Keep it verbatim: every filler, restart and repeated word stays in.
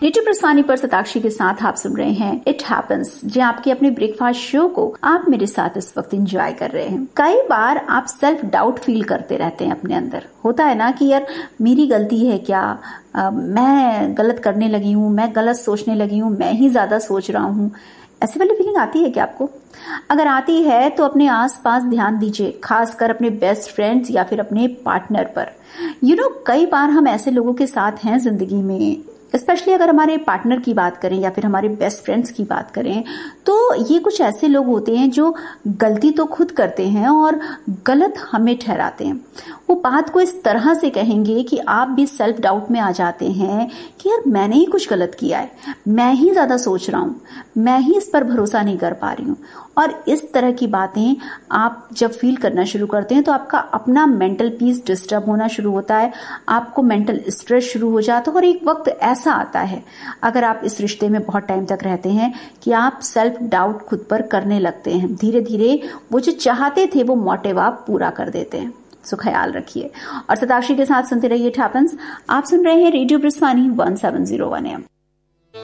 Radio प्रस्थानी पर सताक्षी के साथ आप सुन रहे हैं इट हैपेंस, जो आपके अपने ब्रेकफास्ट शो को आप मेरे साथ इस वक्त एंजॉय कर रहे हैं। कई बार आप सेल्फ डाउट फील करते रहते हैं अपने अंदर। होता है ना कि यार मेरी गलती है क्या, आ, मैं गलत करने लगी हूँ, मैं गलत सोचने लगी हूँ, मैं ही ज्यादा सोच रहा हूँ। ऐसी वाली फीलिंग आती है क्या आपको? अगर आती है तो अपने आसपास ध्यान दीजिए, खासकर अपने बेस्ट फ्रेंड्स या फिर अपने पार्टनर पर। यू नो कई बार हम ऐसे लोगों के साथ हैं जिंदगी में, स्पेशली अगर हमारे पार्टनर की बात करें या फिर हमारे बेस्ट फ्रेंड्स की बात करें, तो ये कुछ ऐसे लोग होते हैं जो गलती तो खुद करते हैं और गलत हमें ठहराते हैं। वो बात को इस तरह से कहेंगे कि आप भी सेल्फ डाउट में आ जाते हैं कि यार मैंने ही कुछ गलत किया है, मैं ही ज्यादा सोच रहा हूँ, मैं ही इस पर भरोसा नहीं कर पा रही हूँ। और इस तरह की बातें आप जब फील करना शुरू करते हैं तो आपका अपना मेंटल पीस डिस्टर्ब होना शुरू होता है, आपको मेंटल स्ट्रेस शुरू हो जाता है। और एक वक्त ऐसा आता है, अगर आप इस रिश्ते में बहुत टाइम तक रहते हैं, कि आप सेल्फ डाउट खुद पर करने लगते हैं। धीरे धीरे वो जो चाहते थे वो मोटिव आप पूरा कर देते हैं। सो ख्याल रखिए और सताक्षी के साथ सुनते रहिए इट हैपेंस। आप सुन रहे हैं radio प्रस्थानी one seven zero one M.